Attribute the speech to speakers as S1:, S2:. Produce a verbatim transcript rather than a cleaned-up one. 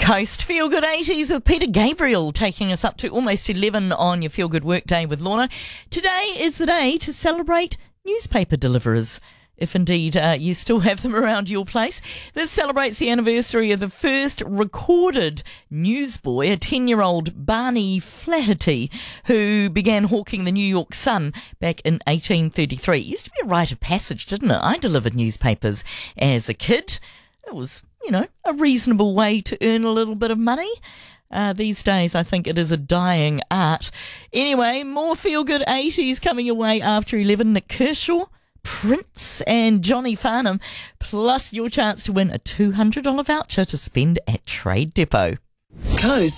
S1: Coast. Feel Good eighties with Peter Gabriel taking us up to almost eleven on your Feel Good Workday with Lorna. Today is the day to celebrate newspaper deliverers, if indeed uh, you still have them around your place. This celebrates the anniversary of the first recorded newsboy, a ten-year-old Barney Flaherty, who began hawking the New York Sun back in eighteen thirty-three. It used to be a rite of passage, didn't it? I delivered newspapers as a kid. It was, you know, a reasonable way to earn a little bit of money. Uh, these days, I think it is a dying art. Anyway, more Feel Good eighties coming your way after eleven. Nick Kershaw, Prince and Johnny Farnham, plus your chance to win a two hundred dollars voucher to spend at Trade Depot.
S2: Coast